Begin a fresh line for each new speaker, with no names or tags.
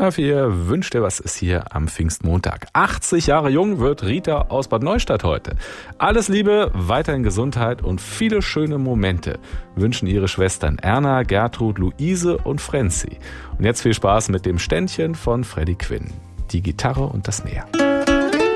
HR4 wünscht dir, was ist hier am Pfingstmontag. 80 Jahre jung wird Rita aus Bad Neustadt heute. Alles Liebe, weiterhin Gesundheit und viele schöne Momente wünschen ihre Schwestern Erna, Gertrud, Luise und Franzi. Und jetzt viel Spaß mit dem Ständchen von Freddie Quinn. Die Gitarre und das Meer.